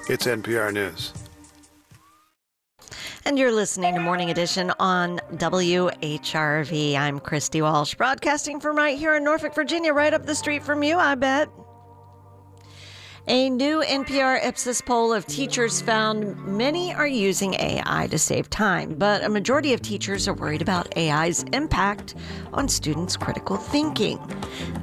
It's NPR News. And you're listening to Morning Edition on WHRV. I'm Christy Walsh, broadcasting from right here in Norfolk, Virginia, right up the street from you, I bet. A new NPR Ipsos poll of teachers found many are using AI to save time, but a majority of teachers are worried about AI's impact on students' critical thinking.